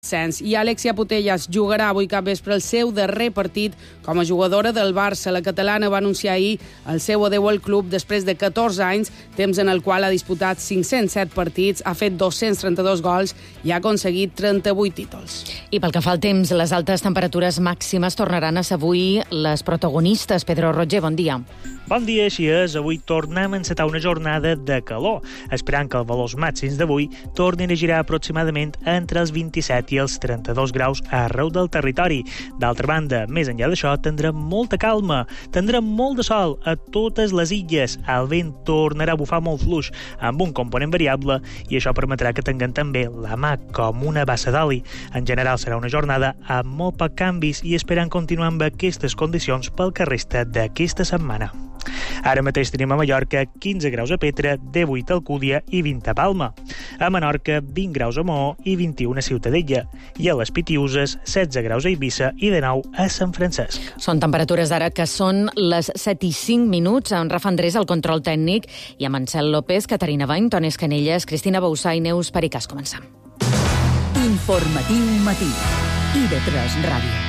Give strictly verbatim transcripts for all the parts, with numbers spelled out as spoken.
I Alexia Putellas jugarà avui cap vespre el seu darrer partit com a jugadora del Barça. La catalana va anunciar ahir el seu adeu al club després de catorze anys, temps en el qual ha disputat cinc-cents set partits, ha fet dos-cents trenta-dos gols i ha aconseguit trenta-vuit títols. I pel que fa al temps, les altes temperatures màximes tornaran a ser avui les protagonistes. Pedro Roger, bon dia. Bon dia, així és. Avui tornem a encetar una jornada de calor, esperant que els valors màxims d'avui tornin a girar aproximadament entre els vint-i-set i els trenta-dos graus arreu del territori. D'altra banda, més enllà d'això, tindrem molta calma, tindrem molt de sol a totes les illes. El vent tornarà a bufar molt fluix, amb un component variable, i això permetrà que tinguem també la mà com una bassa d'oli. En general serà una jornada amb molt poc canvis i esperant continuar amb aquestes condicions pel que resta d'aquesta setmana. Ara mateix tenim a Mallorca quinze graus a Petra, divuit a Alcúdia i vint a Palma. A Menorca, vint graus a Maó i vint-i-u a Ciutadella. I a les Pitiüses, setze graus a Eivissa i dinou a Sant Francesc. Són temperatures d'ara que són les set i cinc minuts, amb Rafa Andrés al control tècnic i amb Ansel López, Caterina Bany, Toni Escanelles, Cristina Bausà i Neus Pericàs. Comencem. Informatiu matí. I de tres Ràdio.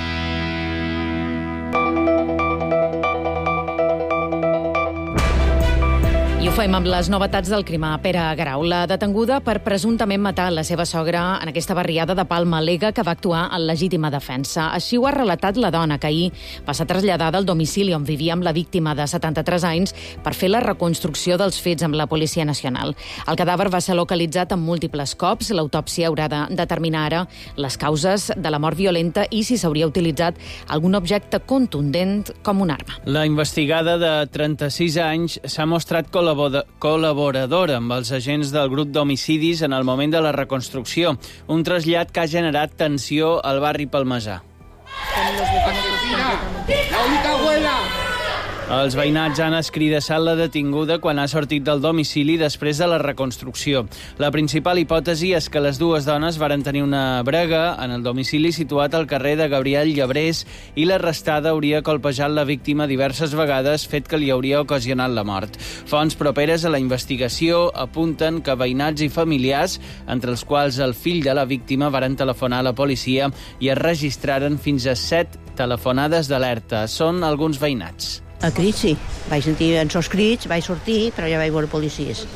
I ho fem amb les novetats del crim a Pere Grau. La detenguda per presumptament matar la seva sogra en aquesta barriada de Palma alega que va actuar en legítima defensa. Així ho ha relatat la dona, que ahir va ser traslladada al domicili on vivia amb la víctima de setanta-tres anys per fer la reconstrucció dels fets amb la Policia Nacional. El cadàver va ser localitzat en múltiples cops. L'autòpsia haurà de determinar ara les causes de la mort violenta i si s'hauria utilitzat algun objecte contundent com una arma. La investigada de trenta-sis anys s'ha mostrat col·laboradora col·laboradora amb els agents del grup d'homicidis en el moment de la reconstrucció, un trasllat que ha generat tensió al barri palmesà. La única abuela! Els veïnats han escridassat la detinguda quan ha sortit del domicili després de la reconstrucció. La principal hipòtesi és que les dues dones varen tenir una brega en el domicili situat al carrer de Gabriel Llebrés i l'arrestada hauria colpejat la víctima diverses vegades, fet que li hauria ocasionat la mort. Fonts properes a la investigació apunten que veïnats i familiars, entre els quals el fill de la víctima, varen telefonar a la policia i es registraren fins a set telefonades d'alerta. Són alguns veïnats. A crits, sí. Vaig sentir els seus crits, vaig sortir, però ja vaig veure policies.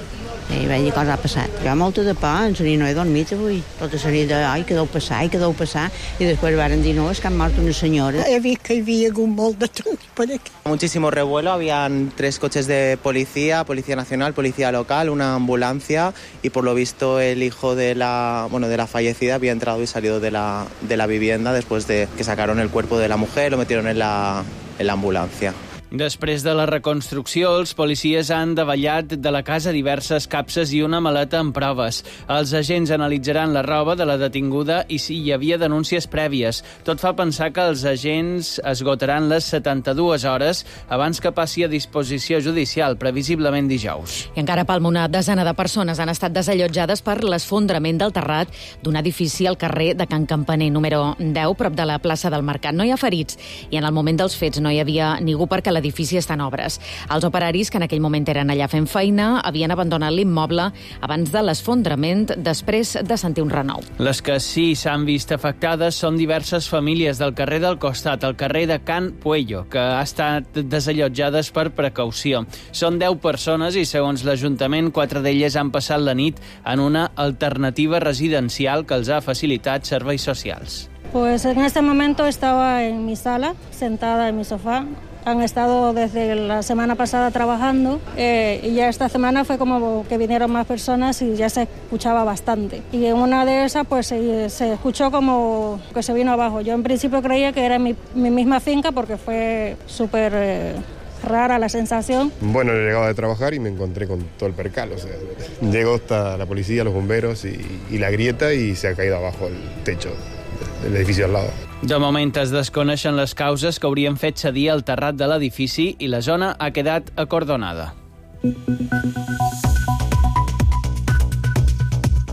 I vaig dir cosa ha passat. Jo molta de por, en seria no he dormit avui. Tota seria de, ai, què deu passar, ai, què deu passar. I després varen dir, no, és que han mort una senyora. He vist que hi havia hagut molt de tot per aquí. Muchísimo revuelo, habían tres coches de policía, Policía Nacional, Policía Local, una ambulancia y por lo visto el hijo de la, bueno, de la fallecida había entrado y salido de la, de la vivienda después de que sacaron el cuerpo de la mujer, lo metieron en la, en la ambulancia. Després de la reconstrucció, els policies han davallat de la casa diverses capses i una maleta amb proves. Els agents analitzaran la roba de la detinguda i si hi havia denúncies prèvies. Tot fa pensar que els agents esgotaran les setanta-dues hores abans que passi a disposició judicial, previsiblement dijous. I encara a Palma, una desena de persones han estat desallotjades per l'esfondrament del terrat d'un edifici al carrer de Can Campaner, número deu, prop de la plaça del Mercat. No hi ha ferits i en el moment dels fets no hi havia ningú perquè la l'edifici està en obres. Els operaris, que en aquell moment eren allà fent feina, havien abandonat l'immoble abans de l'esfondrament, després de sentir un renou. Les que sí s'han vist afectades són diverses famílies del carrer del costat, el carrer de Can Puello, que ha estat desallotjades per precaució. Són deu persones i, segons l'Ajuntament, quatre d'elles han passat la nit en una alternativa residencial que els ha facilitat serveis socials. Pues en este momento estaba en mi sala, sentada en mi sofá. Han estado desde la semana pasada trabajando eh, y ya esta semana fue como que vinieron más personas y ya se escuchaba bastante. Y en una de esas pues se, se escuchó como que se vino abajo. Yo en principio creía que era mi, mi misma finca porque fue súper eh, rara la sensación. Bueno, he llegado de trabajar y me encontré con todo el percal. O sea, llegó hasta la policía, los bomberos y, y la grieta y se ha caído abajo el techo del edificio al lado. De moment es desconeixen les causes que haurien fet cedir el terrat de l'edifici i la zona ha quedat acordonada.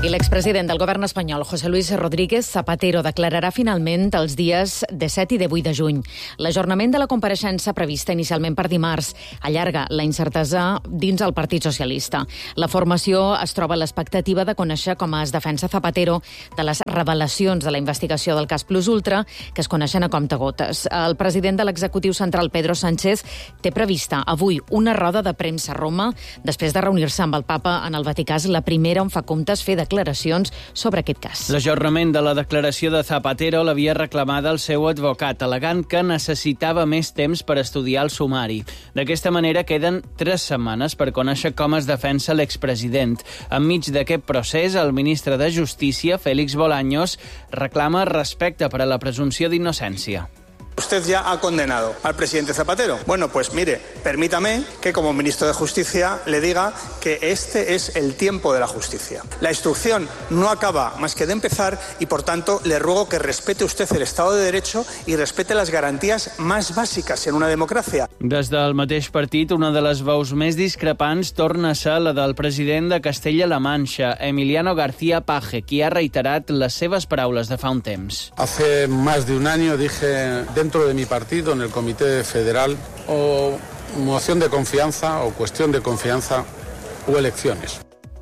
I l'expresident del govern espanyol, José Luis Rodríguez Zapatero, declararà finalment els dies disset i divuit de juny. L'ajornament de la compareixença prevista inicialment per dimarts allarga la incertesa dins el Partit Socialista. La formació es troba a l'expectativa de conèixer com es defensa Zapatero de les revelacions de la investigació del cas Plus Ultra, que es coneixen a comptagotes. El president de l'executiu central, Pedro Sánchez, té prevista avui una roda de premsa a Roma després de reunir-se amb el papa en el Vaticà, la primera on fa comptes fer declaracions sobre aquest cas. L'ajornament de la declaració de Zapatero l'havia reclamada el seu advocat, al·legant que necessitava més temps per estudiar el sumari. D'aquesta manera queden tres setmanes per conèixer com es defensa l'expresident. Enmig d'aquest procés, el ministre de Justícia, Félix Bolaños, reclama respecte per a la presumpció d'innocència. Usted ya ha condenado al presidente Zapatero. Bueno, pues mire, permítame que como ministro de Justicia le diga que este es el tiempo de la justicia. La instrucción no acaba más que de empezar y, por tanto, le ruego que respete usted el Estado de Derecho y respete las garantías más básicas en una democracia. Des del mateix partit, una de les veus més discrepants torna a ser la del president de Castella-La Manxa, Emiliano García Paje, qui ha reiterat les seves paraules de fa un temps. Hace más de un año dije dentro de mi partido, en el Comité Federal, o moción de confianza o cuestión de confianza o elecciones.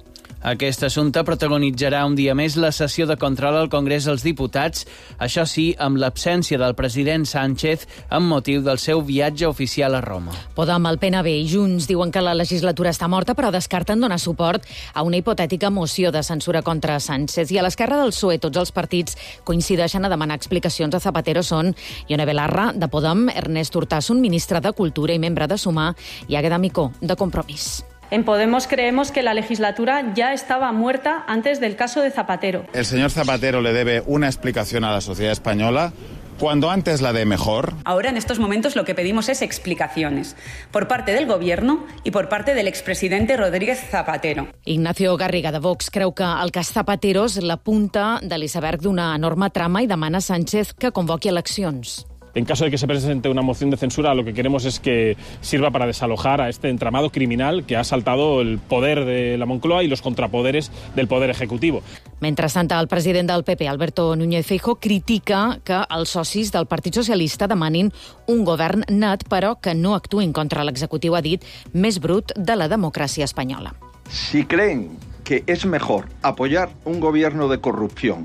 Aquest assumpte protagonitzarà un dia més la sessió de control al Congrés dels Diputats, això sí, amb l'absència del president Sánchez amb motiu del seu viatge oficial a Roma. Podem, el P N V i Junts diuen que la legislatura està morta, però descarten donar suport a una hipotètica moció de censura contra Sánchez. I a l'esquerra del P S O E tots els partits coincideixen a demanar explicacions a Zapatero. Són Ione Belarra, de Podem, Ernest Urtasun, ministre de Cultura i membre de Sumar, i Águeda Micó, de Compromís. En Podemos creemos que la legislatura ya estaba muerta antes del caso de Zapatero. El señor Zapatero le debe una explicación a la sociedad española. Cuando antes la dé mejor. Ahora, en estos momentos, lo que pedimos es explicaciones por parte del Gobierno y por parte del expresidente Rodríguez Zapatero. Ignacio Garriga, de Vox, creu que el cas Zapatero és la punta de l'iceberg d'una enorme trama i demana a Sánchez que convoqui eleccions. En caso de que se presente una moción de censura, lo que queremos es que sirva para desalojar a este entramado criminal que ha asaltado el poder de la Moncloa y los contrapoderes del poder ejecutivo. Mentrestant, el president del P P, Alberto Núñez Feijóo, critica que els socis del Partit Socialista demanin un govern net, però que no actuïn contra l'executiu, ha dit, més brut de la democràcia espanyola. Si creen que es mejor apoyar un gobierno de corrupción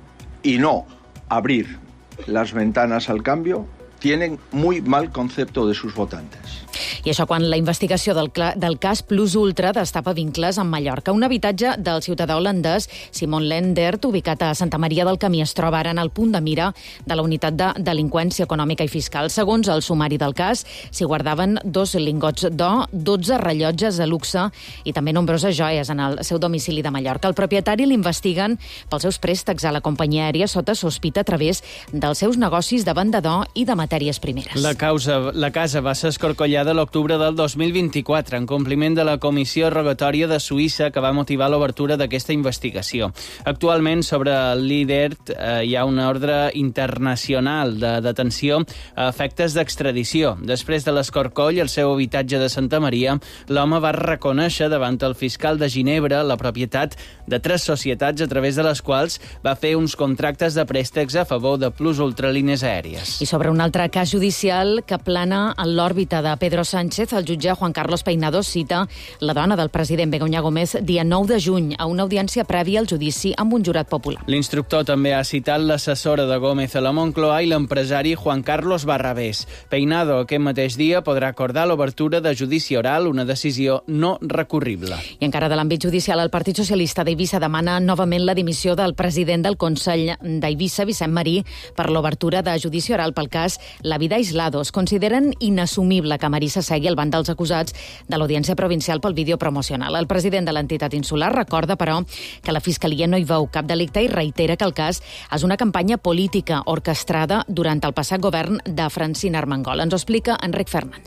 y no abrir las ventanas al cambio, tienen muy mal concepto de sus votantes. I això quan la investigació del, del cas Plus Ultra destapa vincles amb Mallorca. Un habitatge del ciutadà holandès Simon Lendert, ubicat a Santa Maria del Camí, es troba ara en el punt de mira de la unitat de delinqüència econòmica i fiscal. Segons el sumari del cas, s'hi guardaven dos lingots d'or, dotze rellotges de luxe i també nombroses joies en el seu domicili de Mallorca. El propietari l'investiguen pels seus préstecs a la companyia aèria sota sospita a través dels seus negocis de venda d'or i de matèries primeres. La, causa, la casa va ser escorcollada l'octubre del dos mil vint-i-quatre, en compliment de la comissió rogatòria de Suïssa que va motivar l'obertura d'aquesta investigació. Actualment, sobre el líder eh, hi ha una ordre internacional de detenció a efectes d'extradició. Després de l'escorcoll, al seu habitatge de Santa Maria, l'home va reconèixer davant el fiscal de Ginebra la propietat de tres societats a través de les quals va fer uns contractes de préstecs a favor de Plus Ultra línies aèries. I sobre un altre cas judicial que plana en l'òrbita de Pedro Sánchez, el jutge Juan Carlos Peinado cita la dona del president Begoña Gómez dia nou de juny a una audiència prèvia al judici amb un jurat popular. L'instructor també ha citat l'assessora de Gómez a la Moncloa i l'empresari Juan Carlos Barrabés. Peinado aquest mateix dia podrà acordar l'obertura de judici oral, una decisió no recurrible. I encara de l'àmbit judicial, el Partit Socialista d'Eivissa demana novament la dimissió del president del Consell d'Eivissa, Vicent Marí, per l'obertura de judici oral pel cas La Vida Aislados. Consideren inassumible que Marí s'assegui al banc dels acusats de l'Audiència Provincial pel vídeo promocional. El president de l'entitat insular recorda, però, que la Fiscalia no hi veu cap delicte i reitera que el cas és una campanya política orquestrada durant el passat govern de Francina Armengol. Ens ho explica Enric Fernández.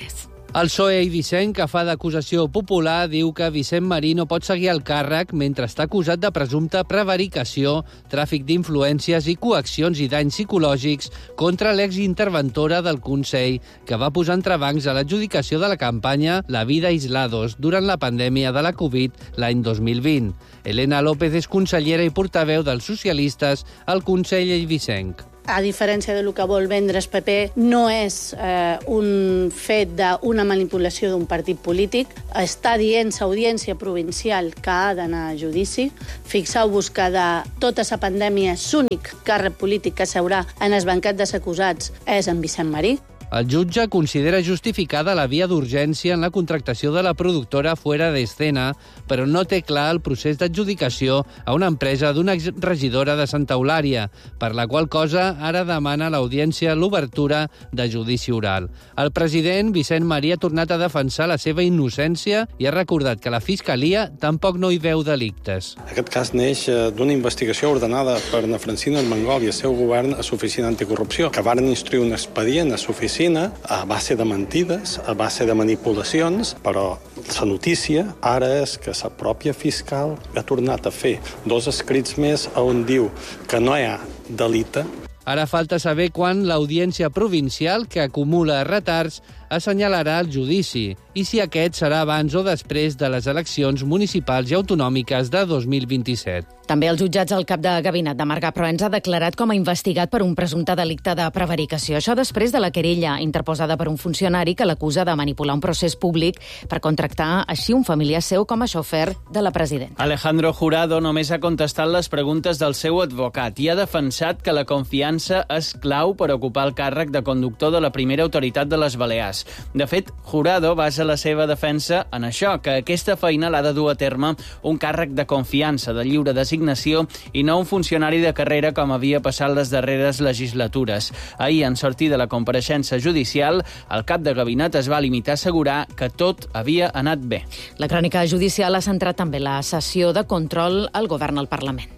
El P S O E i Vicent, que fa d'acusació popular, diu que Vicent Marí no pot seguir al càrrec mentre està acusat de presumpta prevaricació, tràfic d'influències i coaccions i danys psicològics contra l'exinterventora del Consell, que va posar entrebancs a l'adjudicació de la campanya La vida aislados durant la pandèmia de la Covid l'any dos mil vint. Elena López és consellera i portaveu dels socialistes al Consell Eivissenc. A diferència del que vol vendre el P P, no és eh, un fet d'una manipulació d'un partit polític. Està dient l'audiència provincial que ha d'anar a judici. Fixeu-vos que de tota la pandèmia l'únic càrrec polític que s'haurà en el banquet dels acusats és en Vicent Marí. El jutge considera justificada la via d'urgència en la contractació de la productora Fuera de Escena, però no té clar el procés d'adjudicació a una empresa d'una regidora de Santa Eulària, per la qual cosa ara demana a l'audiència l'obertura de judici oral. El president, Vicent Marí, ha tornat a defensar la seva innocència i ha recordat que la Fiscalia tampoc no hi veu delictes. Aquest cas neix d'una investigació ordenada per na Francina Armengol i el seu govern a l'Oficina Anticorrupció, que varen instruir un expedient a l'oficina a base de mentides, a base de manipulacions, però la notícia ara és que la pròpia fiscal ha tornat a fer dos escrits més on diu que no hi ha delicte. Ara falta saber quan l'audiència provincial, que acumula retards, assenyalarà el judici i si aquest serà abans o després de les eleccions municipals i autonòmiques de dos mil vint-i-set. També els jutjats al cap de gabinet de Marga Proens ha declarat com a investigat per un presumpte delicte de prevaricació. Això després de la querella interposada per un funcionari que l'acusa de manipular un procés públic per contractar així un familiar seu com a xofer de la presidenta. Alejandro Jurado només ha contestat les preguntes del seu advocat i ha defensat que la confiança és clau per ocupar el càrrec de conductor de la primera autoritat de les Balears. De fet, Jurado basa la seva defensa en això, que aquesta feina l'ha de dur a terme un càrrec de confiança, de lliure designació, i no un funcionari de carrera com havia passat les darreres legislatures. Ahir, en sortir de la compareixença judicial, el cap de gabinet es va limitar a assegurar que tot havia anat bé. La crònica judicial ha centrat també la sessió de control al govern al Parlament.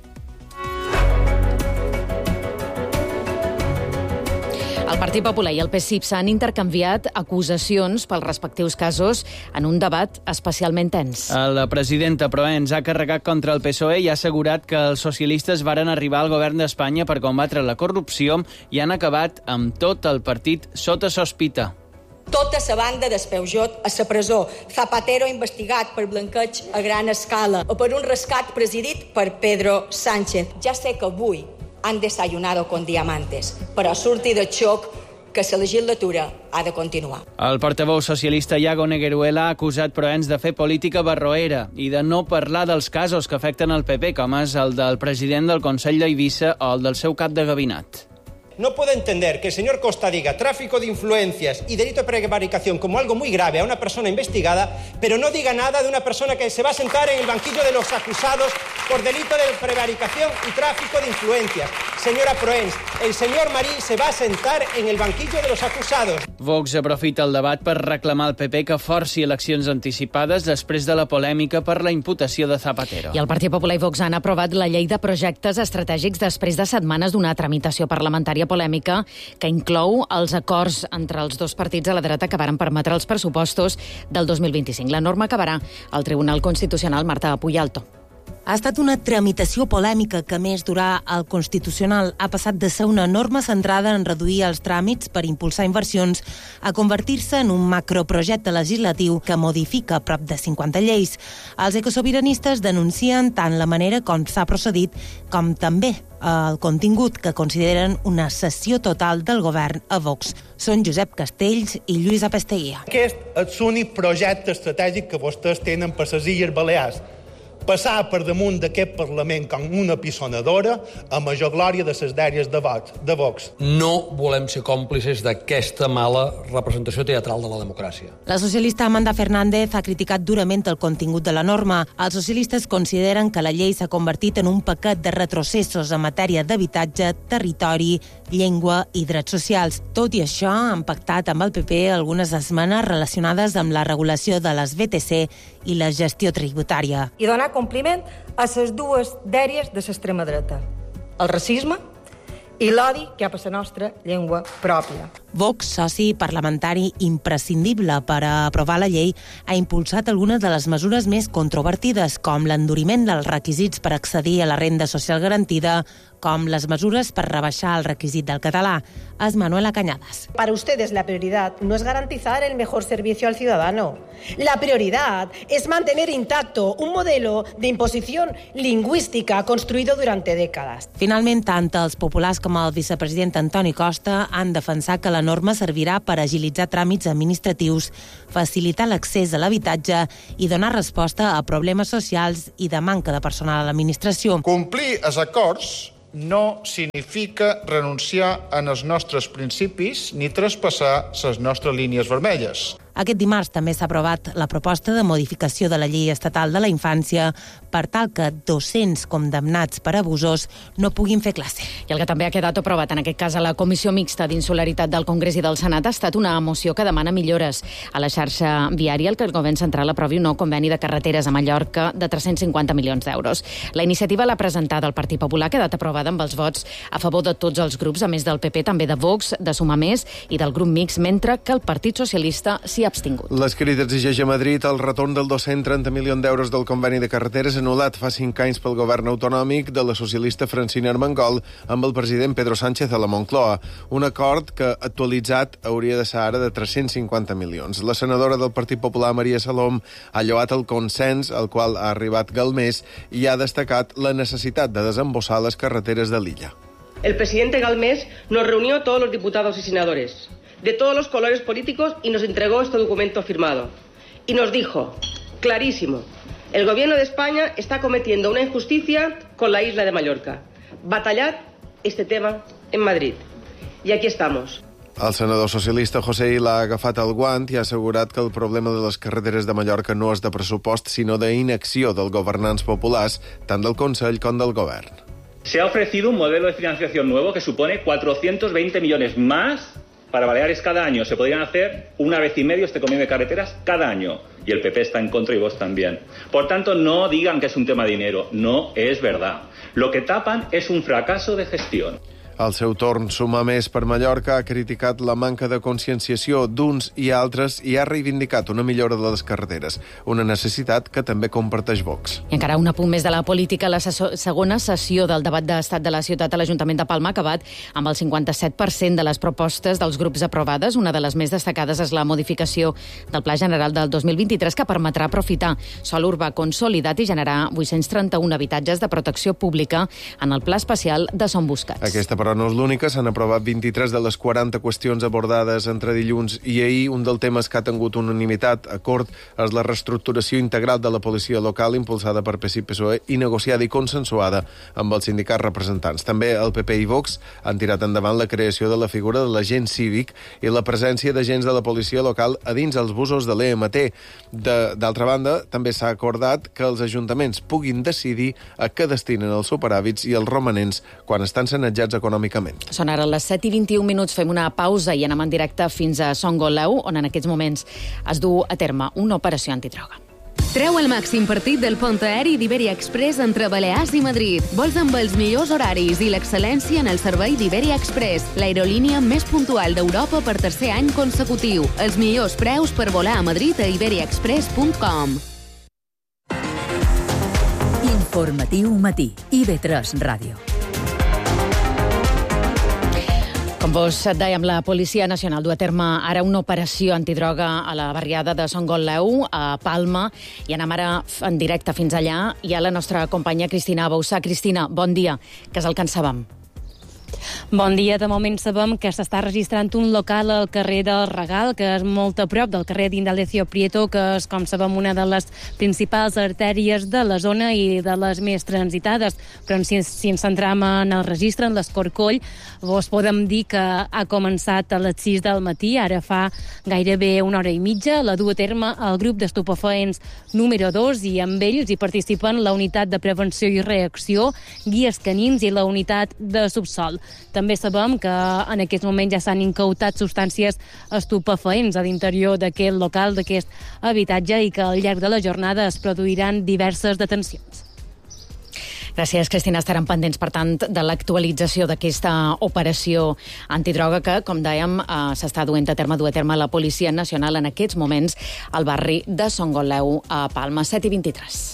El Partit Popular i el P S I P s'han intercanviat acusacions pels respectius casos en un debat especialment tens. La presidenta Proens ha carregat contra el P S O E i ha assegurat que els socialistes varen arribar al govern d'Espanya per combatre la corrupció i han acabat amb tot el partit sota sospita. Tota la banda d'Espeujot a la presó. Zapatero investigat per blanqueig a gran escala o per un rescat presidit per Pedro Sánchez. Ja sé que avui han desayunado con diamantes, però surti de xoc que la legislatura ha de continuar. El portaveu socialista Iago Negueruela ha acusat Proens de fer política barroera i de no parlar dels casos que afecten el P P, com és el del president del Consell d'Eivissa o el del seu cap de gabinet. No puedo entender que el señor Costa diga tráfico de influencias y delito de prevaricación como algo muy grave a una persona investigada, pero no diga nada de una persona que se va a sentar en el banquillo de los acusados por delito de prevaricación y tráfico de influencias. Señora Proens, el señor Marí se va a sentar en el banquillo de los acusados. Vox aprofita el debat per reclamar al P P que forci eleccions anticipades després de la polèmica per la imputació de Zapatero. I el Partit Popular i Vox han aprovat la llei de projectes estratègics després de setmanes d'una tramitació parlamentària polèmica que inclou els acords entre els dos partits a la dreta que varen permetre els pressupostos del dos mil vint-i-cinc. La norma acabarà al Tribunal Constitucional. Marta Puyalto. Ha estat una tramitació polèmica que, a més durar al Constitucional, ha passat de ser una norma centrada en reduir els tràmits per impulsar inversions a convertir-se en un macroprojecte legislatiu que modifica prop de cinquanta lleis. Els ecosobiranistes denuncien tant la manera com s'ha procedit com també el contingut, que consideren una cessió total del govern a Vox. Són Josep Castells i Lluís Apesteguia. Aquest és l'únic projecte estratègic que vostès tenen per les Illes Balears. Passar per damunt d'aquest Parlament com una pisonadora a major glòria de les dèries de Vox. No volem ser còmplices d'aquesta mala representació teatral de la democràcia. La socialista Amanda Fernández ha criticat durament el contingut de la norma. Els socialistes consideren que la llei s'ha convertit en un paquet de retrocessos en matèria d'habitatge, territori, llengua i drets socials. Tot i això, han pactat amb el P P algunes esmenes relacionades amb la regulació de les B T C i la gestió tributària. I donar compliment a les dues dèries de l'extrema dreta, el racisme i l'odi cap a la nostra llengua pròpia. Vox, soci parlamentari imprescindible per a aprovar la llei, ha impulsat algunes de les mesures més controvertides, com l'enduriment dels requisits per accedir a la renda social garantida, com les mesures per rebaixar el requisit del català. És Manuela Cañadas. Para ustedes la prioridad no es garantizar el mejor servicio al ciudadano. La prioridad es mantener intacto un modelo de imposición lingüística construido durante décadas. Finalment, tant els populars com el vicepresident Antoni Costa han defensat que la norma servirà per agilitzar tràmits administratius, facilitar l'accés a l'habitatge i donar resposta a problemes socials i de manca de personal a l'administració. Complir els acords no significa renunciar als nostres principis ni traspassar les nostres línies vermelles. Aquest dimarts també s'ha aprovat la proposta de modificació de la llei estatal de la infància per tal que dos-cents condemnats per abusos no puguin fer classe. I el que també ha quedat aprovat, en aquest cas a la Comissió Mixta d'Insularitat del Congrés i del Senat, ha estat una moció que demana millores a la xarxa viària, el que el govern central aprovi un nou conveni de carreteres a Mallorca de tres-cents cinquanta milions d'euros. La iniciativa l'ha presentada el Partit Popular, ha quedat aprovada amb els vots a favor de tots els grups, a més del P P, també de Vox, de Sumar Més i del grup Mix, mentre que el Partit Socialista s'hi ha abstingut. L'escrit exigeix a Madrid el retorn del dos-cents trenta milions d'euros del conveni de carreteres anul·lat fa cinc anys pel govern autonòmic de la socialista Francina Armengol amb el president Pedro Sánchez a la Moncloa. Un acord que, actualitzat, hauria de ser ara de tres-cents cinquanta milions. La senadora del Partit Popular, Maria Salom, ha lloat el consens al qual ha arribat Galmés i ha destacat la necessitat de desembossar les carreteres de l'illa. El presidente Galmés nos reunió a todos los diputados y senadores de todos los colores políticos y nos entregó este documento firmado. Y nos dijo, clarísimo, el gobierno de España está cometiendo una injusticia con la isla de Mallorca. Batallad este tema en Madrid. Y aquí estamos. El senador socialista José Illa ha agafat el guant i ha assegurat que el problema de les carreteres de Mallorca no és de pressupost, sinó d'inacció dels governants populars, tant del Consell com del govern. Se ha ofrecido un modelo de financiación nuevo que supone cuatrocientos veinte millones más para Baleares cada año. Se podrían hacer una vez y medio este convenio de carreteras cada año. Y el P P está en contra y Vox también. Por tanto, no digan que es un tema de dinero. No es verdad. Lo que tapan es un fracaso de gestión. Al seu torn, Sumar Més per Mallorca ha criticat la manca de conscienciació d'uns i altres i ha reivindicat una millora de les carreteres, una necessitat que també comparteix Vox. I encara un apunt més de la política. La segona sessió del debat d'estat de la ciutat a l'Ajuntament de Palma ha acabat amb el cinquanta-set per cent de les propostes dels grups aprovades. Una de les més destacades és la modificació del Pla General del dos mil vint-i-tres que permetrà aprofitar sòl urbà consolidat i generar vuit-cents trenta-un habitatges de protecció pública en el Pla Especial de Son Buscats. Aquesta, però, no és l'única. S'han aprovat vint-i-tres de les quaranta qüestions abordades entre dilluns i ahir. Un dels temes que ha tingut unanimitat acord és la reestructuració integral de la policia local impulsada per P S I P S O E i negociada i consensuada amb els sindicats representants. També el P P i Vox han tirat endavant la creació de la figura de l'agent cívic i la presència d'agents de la policia local a dins els busos de l'E M T. D'altra banda, també s'ha acordat que els ajuntaments puguin decidir a què destinen els superàvits i els romanents quan estan sanejats econòmicament. Són ara les set i vint-i-un minuts, fem una pausa i anem en directe fins a Son Goleu, on en aquests moments es du a terme una operació antidroga. Treu el màxim partit del pont aeri d'Iberia Express entre Balears i Madrid. Vols amb els millors horaris i l'excel·lència en el servei d'Iberia Express, l'aerolínia més puntual d'Europa per tercer any consecutiu. Els millors preus per volar a Madrid a iberia express punt com. Informatiu matí, I V tres Ràdio. Com vos dèiem, la Policia Nacional du a terme ara una operació antidroga a la barriada de Son Goleu, a Palma, i anem ara en directe fins allà. Hi ha la nostra companya Cristina Boussà. Cristina, bon dia. Què és el que en sabem? Bon dia. De moment sabem que s'està registrant un local al carrer del Regal, que és molt a prop del carrer d'Indalecio Prieto, que és, com sabem, una de les principals artèries de la zona i de les més transitades. Però si, si ens centram en el registre, en l'Escorcoll, vos podem dir que ha començat a les sis del matí, ara fa gairebé una hora i mitja. La du a terme el grup d'estupefaents número dos i amb ells hi participen la unitat de prevenció i reacció, guies canins i la unitat de subsol. També sabem que en aquest moment ja s'han incautat substàncies estupefaents a l'interior d'aquest local, d'aquest habitatge, i que al llarg de la jornada es produiran diverses detencions. Gràcies, Cristina. Estarem pendents, per tant, de l'actualització d'aquesta operació antidroga que, com dèiem, eh, s'està duent a terme, du a terme la Policia Nacional en aquests moments al barri de Songoleu, a Palma. set i vint-i-tres.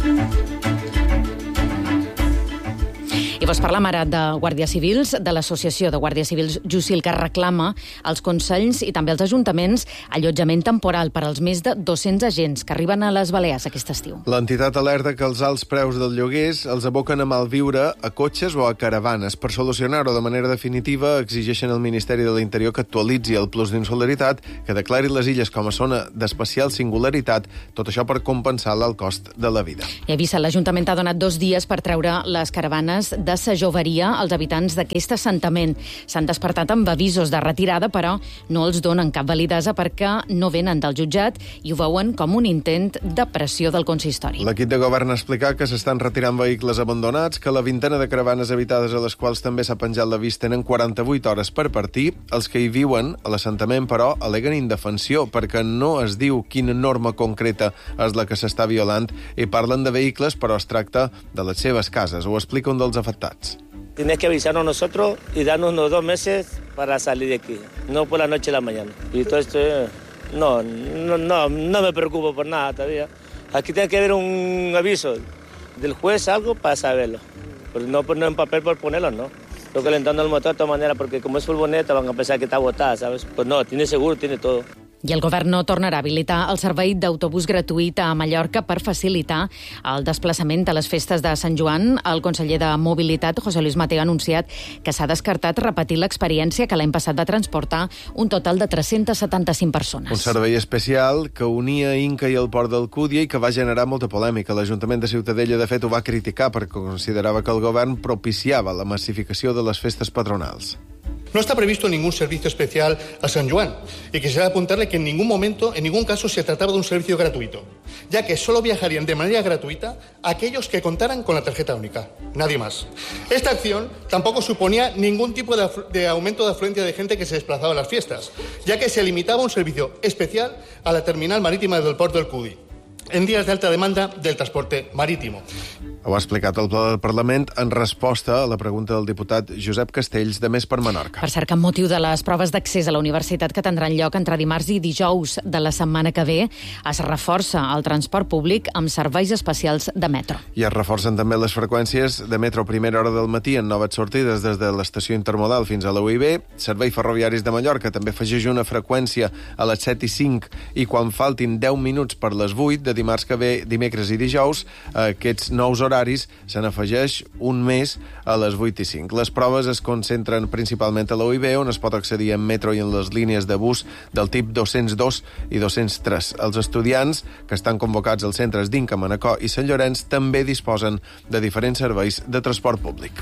I vos parlam ara de Guàrdies Civils, de l'Associació de Guàrdies Civils Jusil, que reclama als consells i també als ajuntaments allotjament temporal per als més de dos-cents agents que arriben a les Balears aquest estiu. L'entitat alerta que els alts preus dels lloguers els aboquen a malviure a cotxes o a caravanes. Per solucionar-ho de manera definitiva, exigeixen al Ministeri de l'Interior que actualitzi el plus d'insolidaritat, que declari les illes com a zona d'especial singularitat, tot això per compensar l'alt cost de la vida. I avisa, l'Ajuntament ha donat dos dies per treure les caravanes de sa joveria als habitants d'aquest assentament. S'han despertat amb avisos de retirada, però no els donen cap validesa perquè no venen del jutjat i ho veuen com un intent de pressió del consistori. L'equip de govern ha explicat que s'estan retirant vehicles abandonats, que la vintena de caravanes habitades a les quals també s'ha penjat l'avís tenen quaranta-vuit hores per partir. Els que hi viuen a l'assentament, però, aleguen indefensió perquè no es diu quina norma concreta és la que s'està violant i parlen de vehicles, però es tracta de les seves cases. Ho explica un dels afectats. Tienes que avisarnos nosotros y darnos unos dos meses para salir de aquí, no por la noche a la mañana. Y todo esto, no, no, no, no me preocupo por nada todavía. Aquí tiene que haber un aviso del juez, algo para saberlo. Pero no poner en papel por ponerlo, no. Estoy calentando el motor de todas maneras porque como es furgoneta van a pensar que está botada, ¿sabes? Pues no, tiene seguro, tiene todo. I el govern no tornarà a habilitar el servei d'autobús gratuït a Mallorca per facilitar el desplaçament a les festes de Sant Joan. El conseller de Mobilitat, José Luis Mateo, ha anunciat que s'ha descartat repetir l'experiència que l'any passat va transportar un total de tres-cents setanta-cinc persones. Un servei especial que unia Inca i el port d'Alcúdia i que va generar molta polèmica. L'Ajuntament de Ciutadella, de fet, ho va criticar perquè considerava que el govern propiciava la massificació de les festes patronals. No está previsto ningún servicio especial a San Juan y quisiera apuntarle que en ningún momento, en ningún caso se trataba de un servicio gratuito, ya que solo viajarían de manera gratuita aquellos que contaran con la tarjeta única, nadie más. Esta acción tampoco suponía ningún tipo de, de aumento de afluencia de gente que se desplazaba a las fiestas, ya que se limitaba un servicio especial a la terminal marítima del Port del Cudi, en días de alta demanda del transporte marítimo. Ho ha explicat el Ple del Parlament en resposta a la pregunta del diputat Josep Castells, de Més per Menorca. Per cert, que amb motiu de les proves d'accés a la universitat que tindran lloc entre dimarts i dijous de la setmana que ve, es reforça el transport públic amb serveis especials de metro. I es reforcen també les freqüències de metro a primera hora del matí en noves sortides des de l'estació intermodal fins a la U I B. Servei Ferroviaris de Mallorca també afegeix una freqüència a les set i cinc i quan faltin deu minuts per les vuit de dimarts que ve, dimecres i dijous, aquests nous horaris se n'afegeix un més a les vuit i cinc. Les proves es concentren principalment a la U I B, on es pot accedir en metro i en les línies de bus del tip dos-cents dos i dos-cents tres. Els estudiants que estan convocats als centres d'Inca, Manacor i Sant Llorenç també disposen de diferents serveis de transport públic.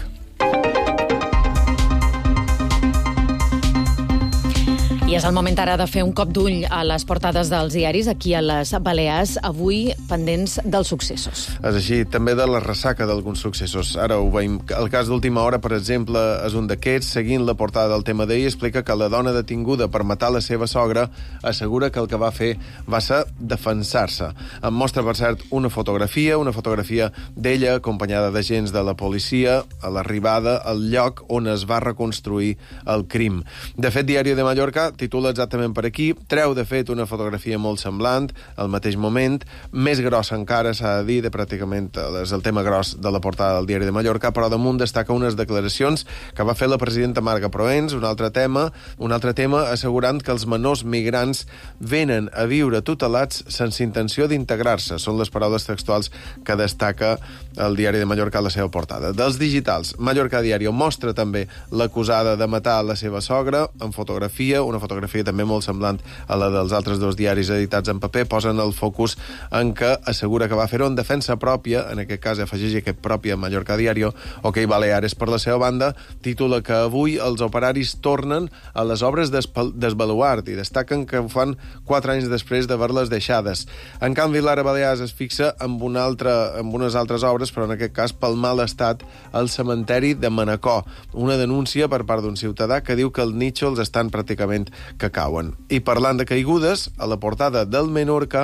I és el moment ara de fer un cop d'ull a les portades dels diaris aquí a les Balears, avui pendents dels successos. És així, també de la ressaca d'alguns successos. Ara ho veiem. El cas d'Última Hora, per exemple, és un d'aquests. Seguint la portada del tema d'ahir, explica que la dona detinguda per matar la seva sogra assegura que el que va fer va ser defensar-se. Em mostra, per cert, una fotografia, una fotografia d'ella acompanyada d'agents de la policia a l'arribada al lloc on es va reconstruir el crim. De fet, Diari de Mallorca titula exactament per aquí, treu de fet una fotografia molt semblant, al mateix moment, més grossa encara, s'ha de dir, de pràcticament és el tema gros de la portada del Diari de Mallorca, però damunt destaca unes declaracions que va fer la presidenta Marga Proens, un altre tema, un altre tema assegurant que els menors migrants venen a viure tutelats sense intenció d'integrar-se. Són les paraules textuals que destaca el Diari de Mallorca a la seva portada. Dels digitals, Mallorca Diario mostra també l'acusada de matar la seva sogra en fotografia, una fotografia també molt semblant a la dels altres dos diaris editats en paper, posen el focus en que assegura que va fer-ho en defensa pròpia, en aquest cas afegeix aquest propi a Mallorca Diario. OK Baleares, per la seva banda, titula que avui els operaris tornen a les obres d'esbaluart i destaquen que ho fan quatre anys després d'haver-les deixades. En canvi, l'Ara Balears es fixa en, una altra, en unes altres obres, però en aquest cas pel mal estat al cementeri de Manacor. Una denúncia per part d'un ciutadà que diu que els nítxols estan pràcticament que cauen. I parlant de caigudes, a la portada del Menorca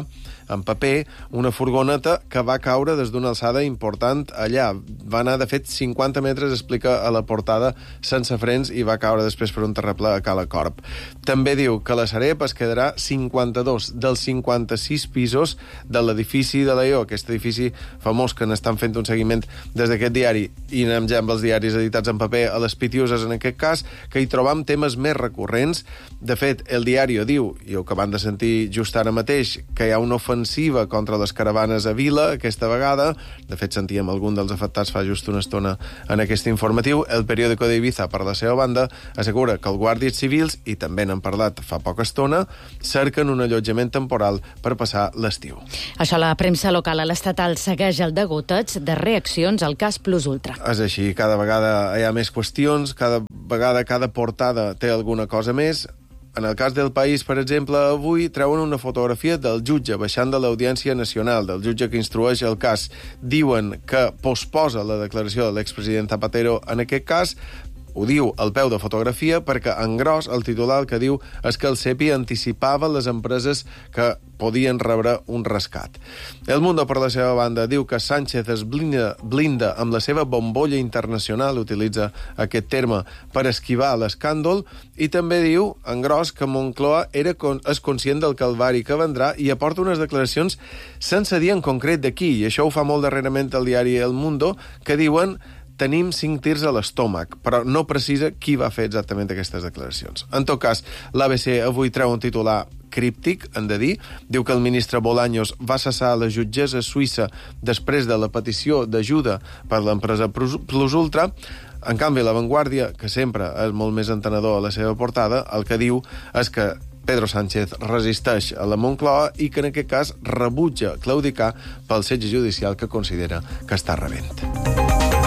en paper, una furgoneta que va caure des d'una alçada important allà. Va anar, de fet, cinquanta metres, explica a la portada, sense frens, i va caure després per un terraplè a Cala Corp. També diu que la Sareb es quedarà cinquanta-dos dels cinquanta-sis pisos de l'edifici de l'E O, aquest edifici famós que n'estan fent un seguiment des d'aquest diari, i anem ja amb els diaris editats en paper a les Pitiuses, en aquest cas, que hi trobam temes més recurrents. De fet, el diari diu, i ho acabem de sentir just ara mateix, que hi ha una ofensiva contra les caravanes a Vila, aquesta vegada. De fet, sentíem algun dels afectats fa just una estona en aquest informatiu. El periòdico d'Ibiza, per la seva banda, assegura que els guàrdies civils, i també n'han parlat fa poca estona, cerquen un allotjament temporal per passar l'estiu. Això a la premsa local. A l'estatal segueix el degoteig de reaccions al cas Plus Ultra. És així, cada vegada hi ha més qüestions, cada vegada cada portada té alguna cosa més. En el cas del País, per exemple, avui treuen una fotografia del jutge baixant de l'Audiència Nacional, del jutge que instrueix el cas. Diuen que posposa la declaració de l'expresident Zapatero en aquest cas. Ho diu al peu de fotografia perquè, en gros, el titular el que diu és que el Sepi anticipava les empreses que podien rebre un rescat. El Mundo, per la seva banda, diu que Sánchez es blinda, blinda amb la seva bombolla internacional, utilitza aquest terme, per esquivar l'escàndol, i també diu, en gros, que Moncloa era con, és conscient del calvari que vendrà i aporta unes declaracions sense dir en concret de qui, i això ho fa molt darrerament el diari El Mundo, que diuen: tenim cinc tirs a l'estómac, però no precisa qui va fer exactament aquestes declaracions. En tot cas, l'A B C avui treu un titular críptic, hem de dir. Diu que el ministre Bolaños va cessar la jutgessa suïssa després de la petició d'ajuda per l'empresa Plus Ultra. En canvi, La Vanguardia, que sempre és molt més entenedor a la seva portada, el que diu és que Pedro Sánchez resisteix a la Moncloa i que en aquest cas rebutja claudicar pel setge judicial que considera que està rebent.